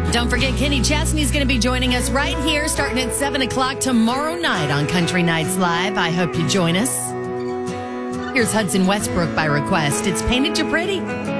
Don't forget, Kenny Chesney's going to be joining us right here starting at 7 o'clock tomorrow night on Country Nights Live. I hope you join us. Here's Hudson Westbrook by request. It's Painted You Pretty.